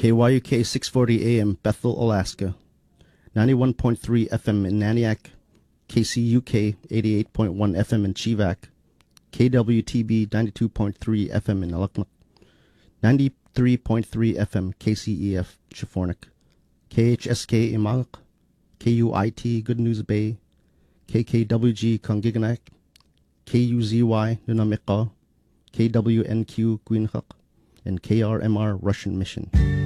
KYUK 640 AM, Bethel, Alaska. 91.3 FM in Naniak. KCUK 88.1 FM in Chivak. KWTB 92.3 FM in Alaknak. 93.3 FM KCEF Chifornik. KHSK Imangak. KUIT Good News Bay. KKWG Kongiganak. KUZY Nunamika. KWNQ Quinhak. And KRMR Russian Mission.